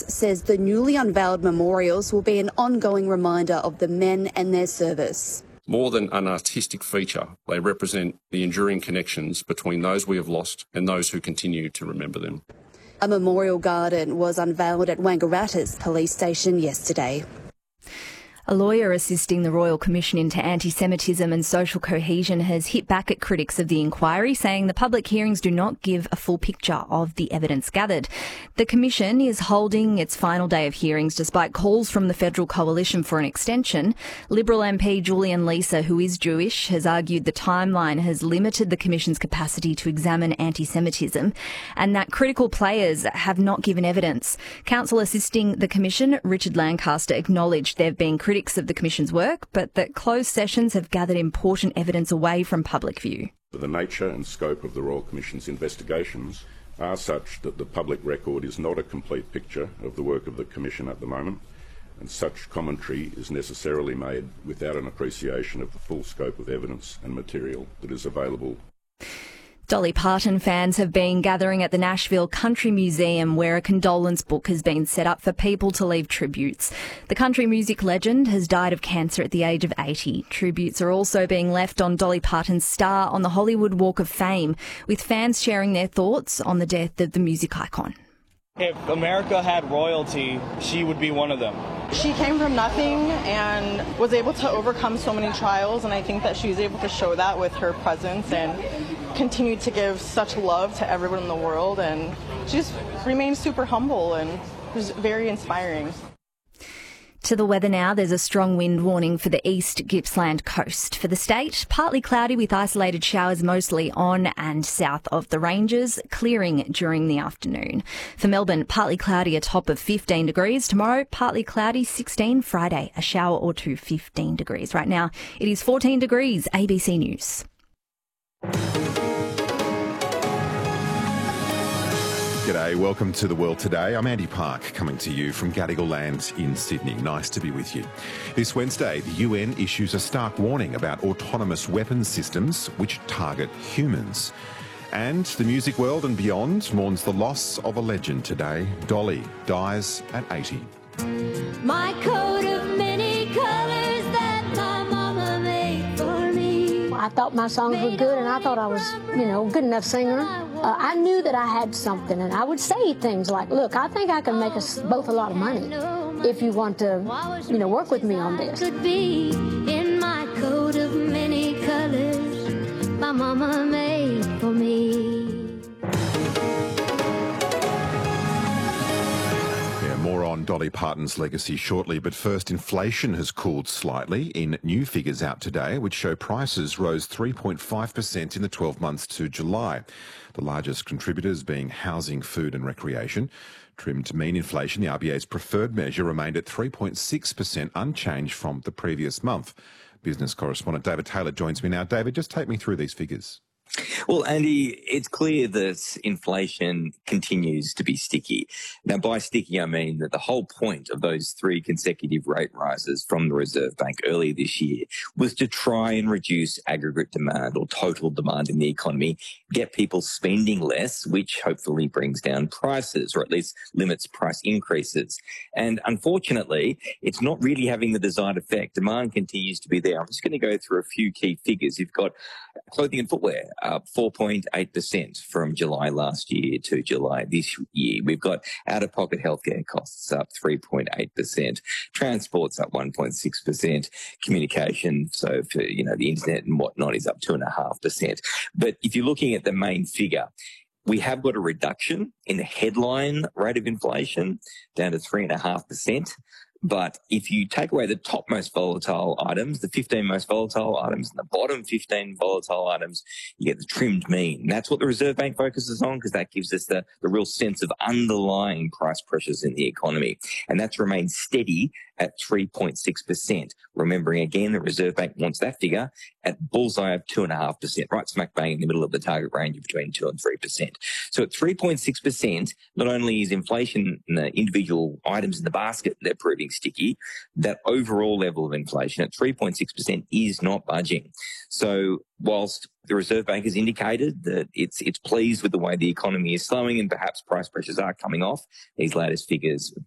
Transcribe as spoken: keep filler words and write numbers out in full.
Office says the newly unveiled memorials will be an ongoing reminder of the men and their service. More than an artistic feature, they represent the enduring connections between those we have lost and those who continue to remember them. A memorial garden was unveiled at Wangaratta's police station yesterday. A lawyer assisting the Royal Commission into Anti-Semitism and Social Cohesion has hit back at critics of the inquiry, saying the public hearings do not give a full picture of the evidence gathered. The Commission is holding its final day of hearings despite calls from the Federal Coalition for an extension. Liberal M P Julian Leeser, who is Jewish, has argued the timeline has limited the Commission's capacity to examine anti-Semitism and that critical players have not given evidence. Counsel assisting the Commission, Richard Lancaster, acknowledged there have been critics of the Commission's work, but that closed sessions have gathered important evidence away from public view. The nature and scope of the Royal Commission's investigations are such that the public record is not a complete picture of the work of the Commission at the moment, and such commentary is necessarily made without an appreciation of the full scope of evidence and material that is available. Dolly Parton fans have been gathering at the Nashville Country Museum, where a condolence book has been set up for people to leave tributes. The country music legend has died of cancer at the age of eighty. Tributes are also being left on Dolly Parton's star on the Hollywood Walk of Fame, with fans sharing their thoughts on the death of the music icon. If America had royalty, she would be one of them. She came from nothing and was able to overcome so many trials, and I think that she was able to show that with her presence and continued to give such love to everyone in the world, and she just remained super humble and was very inspiring. To the weather now, there's a strong wind warning for the East Gippsland coast. For the state, partly cloudy with isolated showers mostly on and south of the ranges, clearing during the afternoon. For Melbourne, partly cloudy, a top of fifteen degrees. Tomorrow, partly cloudy, sixteen. Friday, a shower or two, fifteen degrees. Right now, it is fourteen degrees. A B C News. G'day, welcome to The World Today. I'm Andy Park, coming to you from Gadigal Land in Sydney. Nice to be with you. This Wednesday, the U N issues a stark warning about autonomous weapons systems which target humans. And the music world and beyond mourns the loss of a legend today. Dolly dies at eighty. My coat of many colours that my mama made for me. I thought my songs were good, and I thought I was, you know, good enough singer. Uh, I knew that I had something, and I would say things like, look, I think I can make us both a lot of money if you want to, you know, work with me on this. Could be in my coat of many colors my mama made for me. More on Dolly Parton's legacy shortly, but first, inflation has cooled slightly in new figures out today, which show prices rose three point five percent in the twelve months to July. The largest contributors being housing, food and recreation. Trimmed mean inflation, the R B A's preferred measure, remained at three point six percent, unchanged from the previous month. Business correspondent David Taylor joins me now. David, just take me through these figures. Well, Andy, it's clear that inflation continues to be sticky. Now, by sticky, I mean that the whole point of those three consecutive rate rises from the Reserve Bank earlier this year was to try and reduce aggregate demand or total demand in the economy, get people spending less, which hopefully brings down prices or at least limits price increases. And unfortunately, it's not really having the desired effect. Demand continues to be there. I'm just going to go through a few key figures. You've got clothing and footwear, up four point eight percent from July last year to July this year. We've got out-of-pocket healthcare costs up three point eight percent. Transport's up one point six percent. Communication, so for, you know, the internet and whatnot, is up two point five percent. But if you're looking at the main figure, we have got a reduction in the headline rate of inflation down to three point five percent. But if you take away the top most volatile items, the fifteen most volatile items, and the bottom fifteen volatile items, you get the trimmed mean. And that's what the Reserve Bank focuses on, because that gives us the, the real sense of underlying price pressures in the economy. And that's remained steady at three point six percent. Remembering again, the Reserve Bank wants that figure at bullseye of two point five percent, right smack bang in the middle of the target range of between two and three percent. So at three point six percent, not only is inflation in the individual items in the basket, they're proving sticky, that overall level of inflation at three point six percent is not budging. So whilst the Reserve Bank has indicated that it's it's pleased with the way the economy is slowing and perhaps price pressures are coming off, these latest figures